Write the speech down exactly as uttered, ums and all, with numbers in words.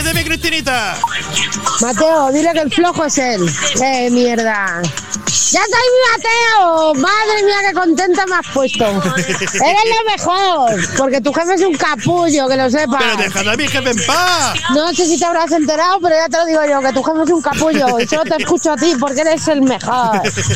dime, Cristinita. Mateo, dile que el flojo es él. ¡Eh, mierda! ¡Ya estoy, Mateo! ¡Madre mía, qué contenta me has puesto! ¡Eres lo mejor! Porque tu jefe es un capullo, que lo sepas. Pero déjame a mi jefe en paz. No sé si te habrás enterado, pero ya te lo digo yo, que tu jefe es un capullo y solo te escucho a ti porque eres el mejor.